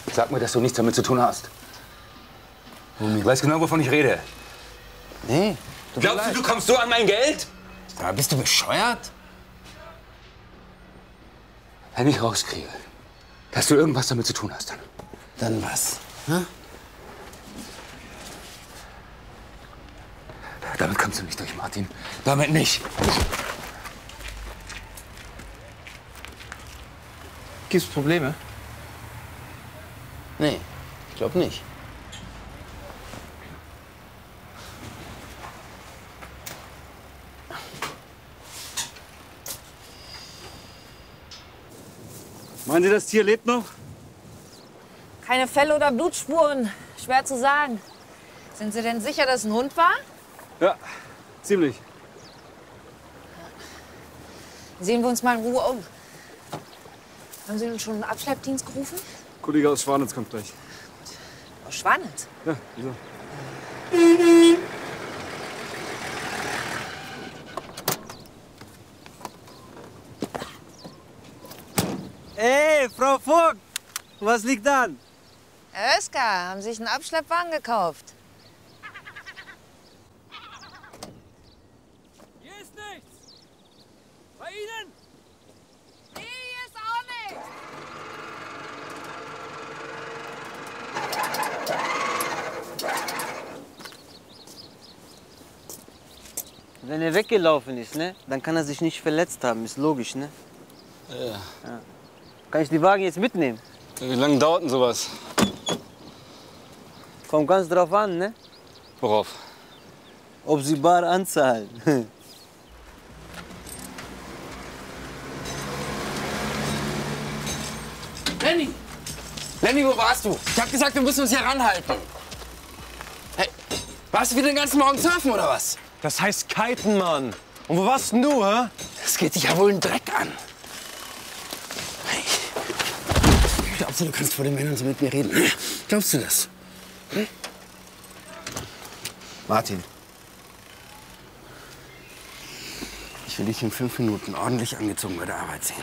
Sag mir, dass du nichts damit zu tun hast. Du weißt genau, wovon ich rede. Nee. Glaubst du, du kommst so an mein Geld? Aber bist du bescheuert? Wenn ich rauskriege, dass du irgendwas damit zu tun hast, Dann was? Hm? Damit kommst du nicht durch, Martin. Damit nicht. Gibt's Probleme? Nee, ich glaube nicht. Meinen Sie, das Tier lebt noch? Keine Felle oder Blutspuren. Schwer zu sagen. Sind Sie denn sicher, dass es ein Hund war? Ja, ziemlich. Sehen wir uns mal in Ruhe um. Haben Sie denn schon einen Abschleppdienst gerufen? Kollege aus Schwanitz kommt gleich. Aus Schwanitz? Ja, wieso? Hey, Frau Vogt, was liegt an? Herr Oeskar, haben Sie sich einen Abschleppwagen gekauft? Hier ist nichts. Bei Ihnen? Nee, hier ist auch nichts. Wenn er weggelaufen ist, ne, dann kann er sich nicht verletzt haben. Ist logisch, ne? Ja. Kann ich die Wagen jetzt mitnehmen? Wie lange dauert denn sowas? Kommt ganz drauf an, ne? Worauf? Ob sie bar anzahlen. Lenny! Lenny, wo warst du? Ich hab gesagt, wir müssen uns hier ranhalten. Hey, warst du wieder den ganzen Morgen surfen, oder was? Das heißt kiten, Mann. Und wo warst denn du, hä? Das geht dich ja wohl einen Dreck an. Hey, glaubst du, du kannst vor den Männern so mit mir reden? Glaubst du das? Hm? Martin. Ich will dich in 5 Minuten ordentlich angezogen bei der Arbeit sehen.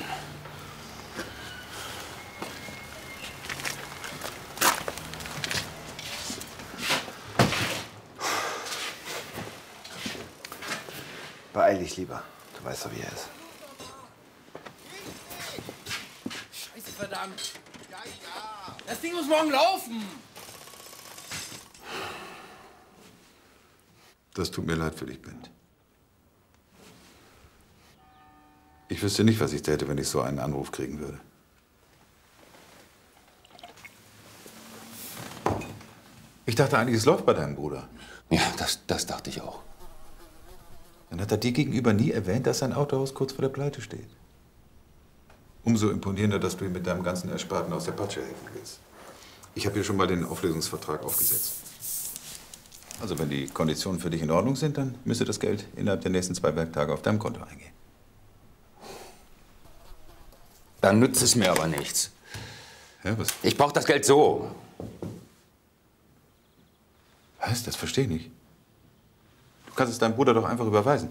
Beeil dich lieber. Du weißt doch, wie er ist. Scheiße, verdammt. Ja, ja. Das Ding muss morgen laufen. Das tut mir leid für dich, Bent. Ich wüsste nicht, was ich täte, wenn ich so einen Anruf kriegen würde. Ich dachte eigentlich, es läuft bei deinem Bruder. Ja, das dachte ich auch. Dann hat er dir gegenüber nie erwähnt, dass sein Autohaus kurz vor der Pleite steht. Umso imponierender, dass du ihm mit deinem ganzen Ersparten aus der Patsche helfen willst. Ich habe hier schon mal den Auflösungsvertrag aufgesetzt. Also wenn die Konditionen für dich in Ordnung sind, dann müsste das Geld innerhalb der nächsten 2 Werktage auf deinem Konto eingehen. Dann nützt es mir aber nichts. Ja, was? Ich brauche das Geld so. Was? Das verstehe ich nicht. Du kannst es deinem Bruder doch einfach überweisen.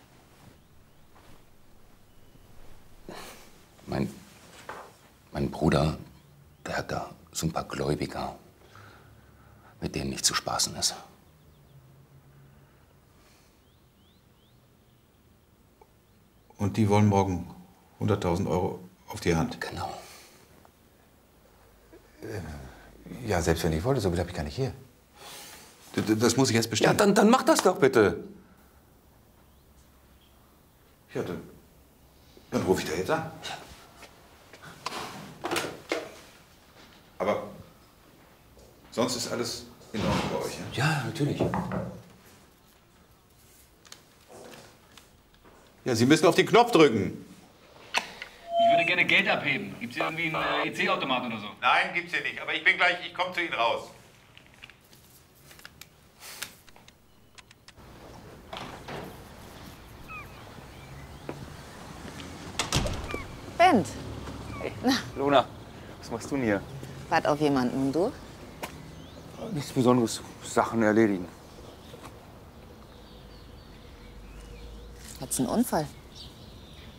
Mein Bruder, der hat da so ein paar Gläubiger, mit denen nicht zu spaßen ist. Und die wollen morgen 100.000 Euro auf die Hand. Genau. Ja, selbst wenn ich wollte, so viel habe ich gar nicht hier. Das muss ich jetzt Ja, bestellen. dann mach das doch bitte. Ja, dann rufe ich da jetzt an. Aber sonst ist alles in Ordnung bei euch, ja? Ja, natürlich. Ja, Sie müssen auf den Knopf drücken. Ich würde gerne Geld abheben. Gibt es hier irgendwie einen EC-Automat oder so? Nein, gibt's hier nicht. Aber ich bin gleich, ich komme zu Ihnen raus. Bent, Lona, was machst du denn hier? wart auf jemanden und du? Nichts Besonderes. Sachen erledigen. Hat's einen Unfall?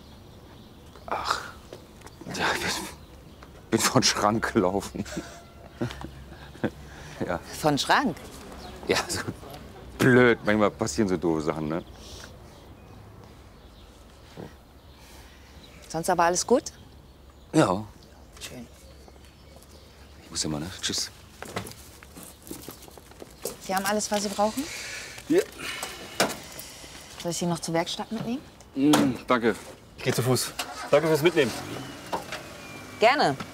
Ja, ich bin vor den Schrank gelaufen. Ja. Von Schrank? Ja, so blöd. Manchmal passieren so doofe Sachen, ne? Sonst aber alles gut? Ja. Schön. Ich muss immer, ne? Tschüss. Sie haben alles, was Sie brauchen? Ja. Soll ich Sie noch zur Werkstatt mitnehmen? Danke. Ich geh zu Fuß. Danke fürs Mitnehmen. Gerne.